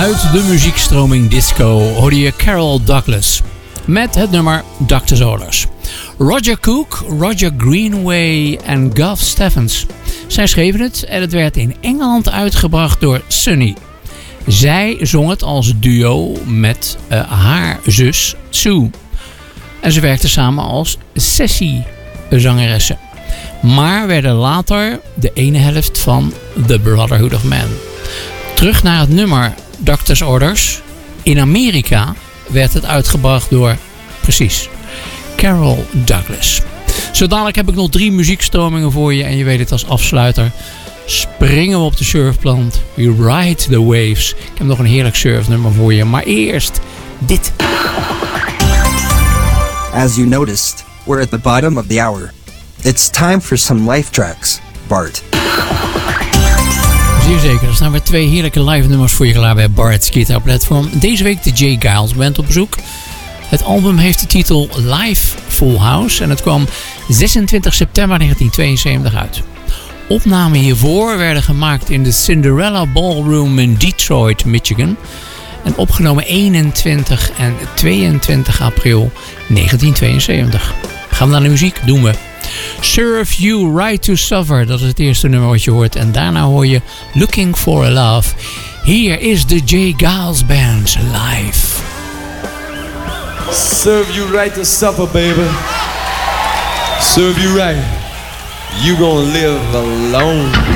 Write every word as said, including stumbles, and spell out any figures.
Uit de muziekstroming disco hoorde je Carol Douglas met het nummer doctor's Orders. Roger Cook, Roger Greenway en Guff Steffens. Zij schreven het en het werd in Engeland uitgebracht door Sunny. Zij zong het als duo met uh, haar zus Sue. En ze werkten samen als sessie-zangeressen. Maar werden later de ene helft van The Brotherhood of Man. Terug naar het nummer doctor's Orders. In Amerika werd het uitgebracht door, precies, Carol Douglas. Zo dadelijk heb ik nog drie muziekstromingen voor je. En je weet het, als afsluiter springen we op de surfplant. We ride the waves. Ik heb nog een heerlijk surfnummer voor je. Maar eerst dit. As you noticed, we're at the bottom of the hour. It's time for some life tracks, Bart. Zeer zeker, er staan weer twee heerlijke live nummers voor je klaar bij Bart's Guitar Platform. Deze week de J. Geils Band op bezoek. Het album heeft de titel Live Full House en het kwam zesentwintig september negentien tweeënzeventig uit. Opnamen hiervoor werden gemaakt in de Cinderella Ballroom in Detroit, Michigan. En opgenomen eenentwintig en tweeëntwintig april negentien tweeënzeventig. Gaan we naar de muziek? Doen we. Serve You Right to Suffer, dat is het eerste nummer wat je hoort. En daarna hoor je Looking for a Love. Hier is de J. Geils Band live. Serve you right to suffer, baby. Serve you right. You gonna live alone.